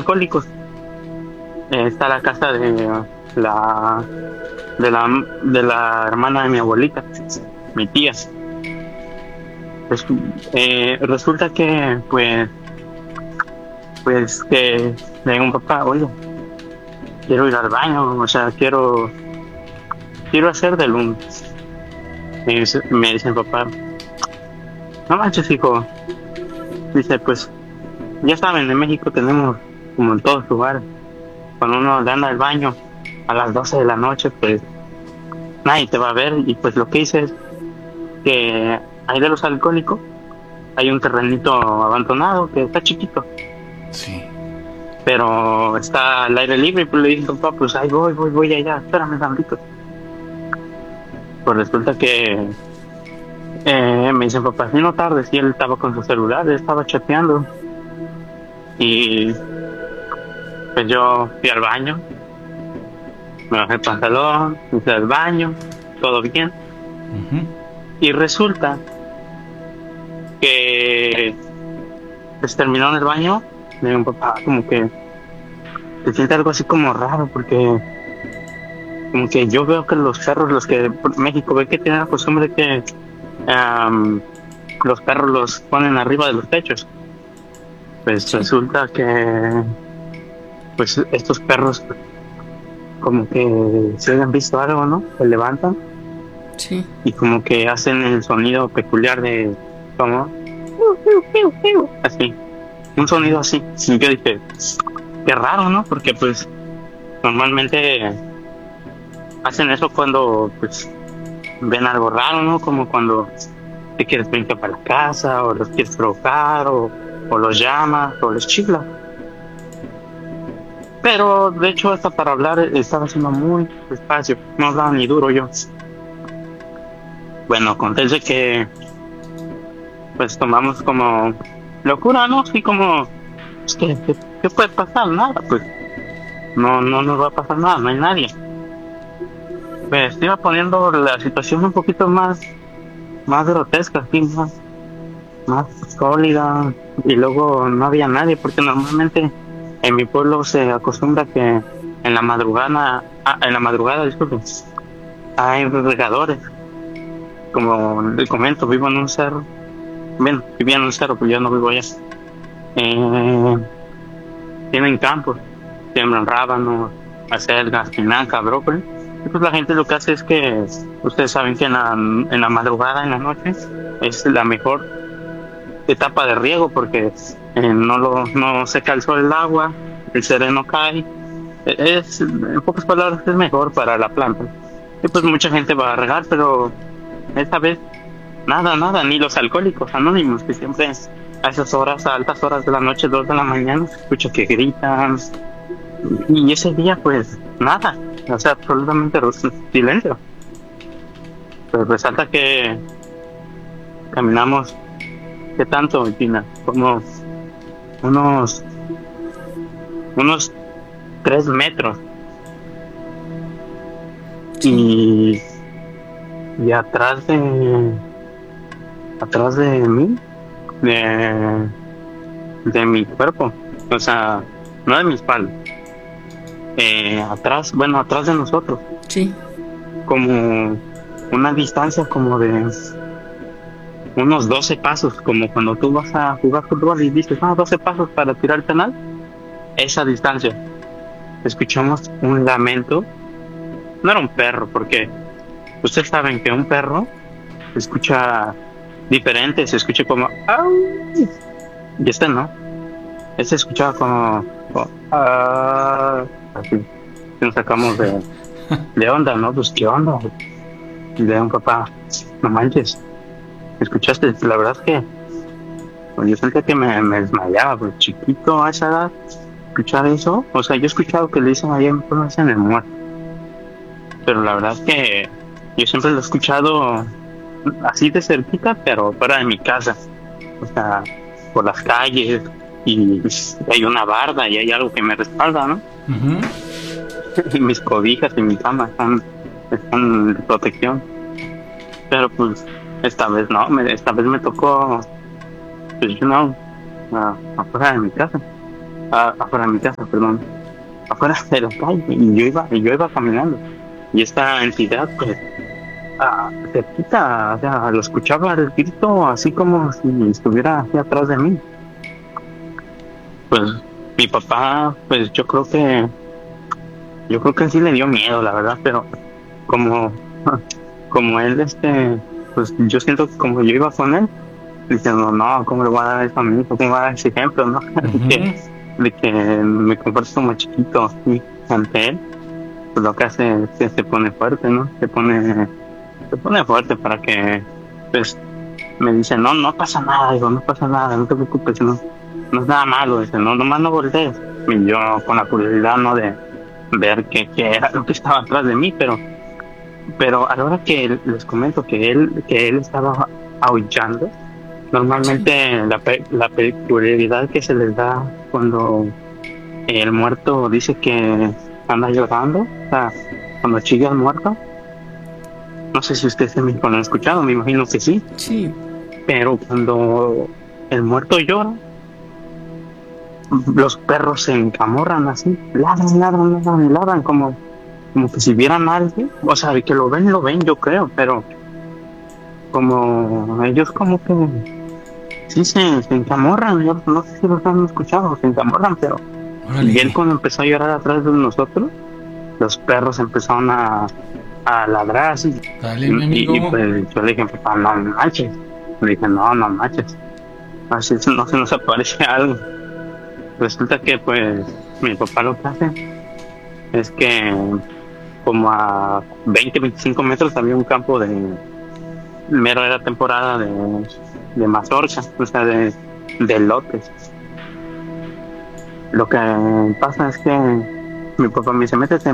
alcohólicos. Está la casa la de la hermana de mi abuelita, mi tía. Pues, resulta que pues que le digo a un papá, oye, quiero ir al baño, o sea, quiero hacer del uno. Me dice mi papá, no manches, hijo. Dice, pues, ya saben, en México tenemos, como en todos lugares, cuando uno le anda al baño a las 12 de la noche, pues nadie te va a ver. Y pues lo que hice es que ahí de los alcohólicos hay un terrenito abandonado que está chiquito, Sí. pero está al aire libre. Y pues le dije, papá, pues ahí voy allá, espérame tantito. Pues resulta que me dice papá, si no tardes, y él estaba con su celular, él estaba chateando. Y pues yo fui al baño, me bajé el pantalón, fui al baño, todo bien. Ujú. Y resulta que pues terminó en el baño, me dijo papá, como que se siente algo así como raro, porque como que yo veo que los perros, los que por México ve que tienen la costumbre que los perros los ponen arriba de los techos. Pues Sí. resulta que pues estos perros como que se hayan visto algo, ¿no? Se levantan Sí. y como que hacen el sonido peculiar de como así, un sonido así. Y yo dije, qué raro, ¿no? Porque pues normalmente hacen eso cuando pues ven algo raro, ¿no? Como cuando te quieres brincar para la casa, o los quieres provocar, o los llamas, o los chiflas. Pero de hecho hasta para hablar estaba haciendo muy despacio, no hablaba ni duro yo. Bueno, acontece que pues tomamos como locura, ¿no? Así como, pues, ¿qué puede pasar? Nada, pues no nos va a pasar nada, no hay nadie. Pues iba poniendo la situación un poquito más grotesca, así, más sólida, y luego no había nadie, porque normalmente en mi pueblo se acostumbra que en la madrugada, disculpen, hay regadores. Como les comento, vivo en un cerro. Bueno, vivía en un cerro, pero yo no vivo allá. Eh, Tienen campos, siembran rábanos, acelgas, espinaca, brócoli. Y pues la gente lo que hace es que, ustedes saben que en la madrugada, en la noche, es la mejor etapa de riego, porque no se calzó el agua, el sereno cae. En pocas palabras, es mejor para la planta. Y pues mucha gente va a regar, pero esta vez nada, ni los alcohólicos anónimos, que siempre a esas horas, a altas horas de la noche, 2 de la mañana, se escucha que gritan. Y ese día, pues nada, o sea, absolutamente silencio. Pues resalta que caminamos, ¿qué tanto, Gina? Como unos, unos 3 metros. Sí. Y atrás de mí, de, de mi cuerpo, o sea, no de mi espalda, atrás de nosotros, Sí. como una distancia como de unos 12 pasos, como cuando tú vas a jugar fútbol y dices, 12 pasos para tirar el penal, esa distancia. Escuchamos un lamento. No era un perro, porque ustedes saben que un perro se escucha diferente, se escucha como "Au". Y este no, este escuchaba como "Ah", así. Y nos sacamos de onda, ¿no? Pues qué onda. Y le digo a un papá, no manches, ¿escuchaste? La verdad es que pues, yo sentía que me desmayaba, pues chiquito a esa edad, escuchar eso. O sea, yo he escuchado que le dicen allá en Puebla, en el muerto, pero la verdad es que yo siempre lo he escuchado así de cerquita, pero fuera de mi casa, o sea, por las calles, y hay una barda y hay algo que me respalda, ¿no? Ujú. Y mis cobijas y mi cama están de protección. Pero pues esta vez no, esta vez me tocó, pues afuera de mi casa. afuera de mi casa, perdón, afuera de la calle, y yo iba caminando, y esta entidad, pues, cerquita, o sea, lo escuchaba el grito así como si estuviera aquí atrás de mí. Pues mi papá, pues yo creo que sí le dio miedo, la verdad, pero como, como él, pues yo siento que como yo iba con él, diciendo, no, ¿cómo le voy a dar eso a mi hijo? ¿Cómo le voy a dar ese ejemplo, no? de que me comporto como chiquito así ante él, pues lo que hace es que se pone fuerte, ¿no? Se pone fuerte para que, pues, me dice, no pasa nada, digo, no pasa nada, no te preocupes, no es nada malo, dice, no, nomás no voltees. Y yo con la curiosidad, ¿no? De ver qué era lo que estaba atrás de mí, pero a la hora que les comento que él estaba aullando, normalmente la peculiaridad que se les da cuando el muerto dice que anda llorando, o sea, cuando chilla el muerto, no sé si ustedes también lo han escuchado, me imagino que sí. Sí. Pero cuando el muerto llora, los perros se encamorran así, ladran como que si vieran algo, o sea, que lo ven, yo creo, pero como ellos como que sí se encamorran, yo no sé si los han escuchado, se encamorran, pero Órale. Y él cuando empezó a llorar atrás de nosotros, los perros empezaron a ladrar así. Dale, mi amigo. Y pues yo le dije, papá, no manches. Le dije, no manches. Así no se nos aparece algo. Resulta que pues mi papá lo que hace es que como a 20-25 metros había un campo de mero era temporada de mazorca, o sea de lotes. Lo que pasa es que mi papá me dice, métete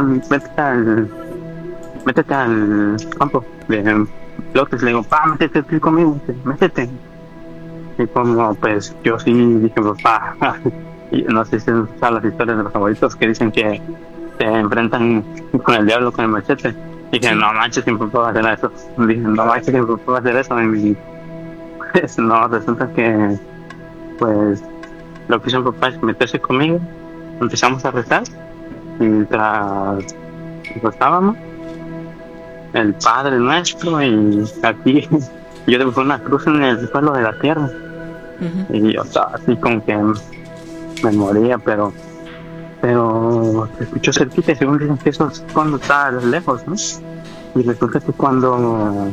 al campo de lotes. Le digo, pa, métete tú conmigo, métete. Y como pues yo sí dije, papá, no sé si son las historias de los abuelitos que dicen que se enfrentan con el diablo con el machete. Dije, no manches, mi papá va a hacer eso. Dije, no manches, mi papá va a hacer eso. Y pues no, resulta que pues lo que hizo mi papá es meterse conmigo. Empezamos a rezar. Mientras estábamos, el Padre Nuestro, y aquí yo dibujé una cruz en el suelo de la tierra. Y yo estaba así como que me moría, pero se escuchó cerquita, y según dicen que eso es cuando está lejos, ¿no? Y resulta que cuando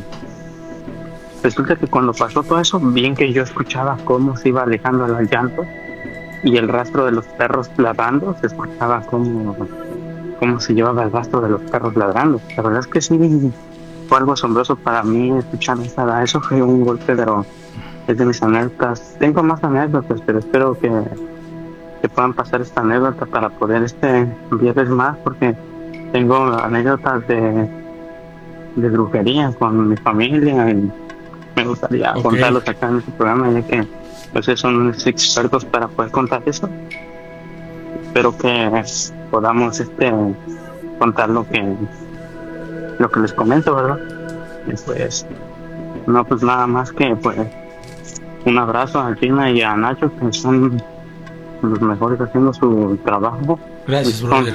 pasó todo eso, bien que yo escuchaba cómo se iba alejando el llanto y el rastro de los perros ladrando, se escuchaba cómo se llevaba el rastro de los perros ladrando. La verdad es que sí fue algo asombroso para mí escuchar eso fue un golpe, pero es de mis anécdotas. Tengo más anécdotas, pero espero que puedan pasar esta anécdota para poder enviarles más, porque tengo anécdotas de brujería con mi familia y me gustaría contarlos acá en este programa, ya que pues son expertos para poder contar eso. Espero que podamos contar lo que les comento, ¿verdad? Y pues no, pues nada más que pues un abrazo a Altina y a Nacho, que son los mejores haciendo su trabajo. Gracias, brother.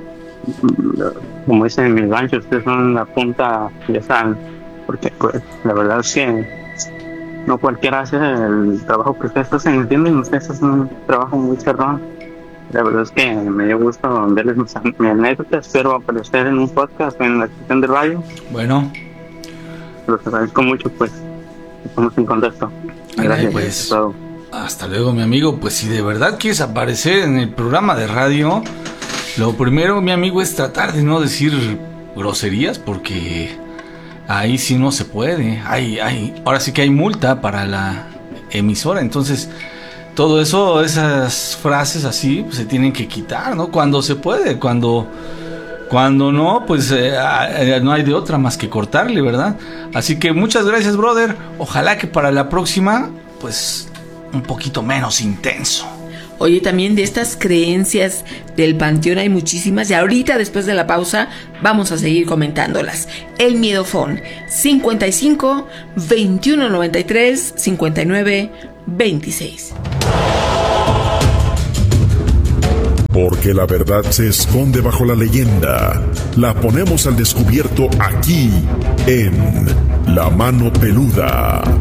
Como dicen en mi rancho, ustedes son la punta, ya saben, porque pues la verdad es que no cualquiera hace el trabajo que ustedes hacen, ¿entienden? Ustedes hacen un trabajo muy cerrado. La verdad es que me dio gusto verles mi anécdota. Espero aparecer en un podcast o en la estación de radio. Bueno, los agradezco mucho, pues estamos en contacto. Gracias. Pues, hasta luego, mi amigo. Pues si de verdad quieres aparecer en el programa de radio, lo primero, mi amigo, es tratar de no decir groserías, porque ahí sí no se puede. Ahora sí que hay multa para la emisora. Entonces, todo eso, esas frases así, pues, se tienen que quitar, ¿no? Cuando se puede, cuando no, pues no hay de otra más que cortarle, ¿verdad? Así que muchas gracias, brother. Ojalá que para la próxima, pues, un poquito menos intenso. Oye, también de estas creencias del panteón hay muchísimas, y ahorita después de la pausa vamos a seguir comentándolas. El Miedofón 55 21 93 59 26. Porque la verdad se esconde bajo la leyenda. La ponemos al descubierto aquí, en La Mano Peluda.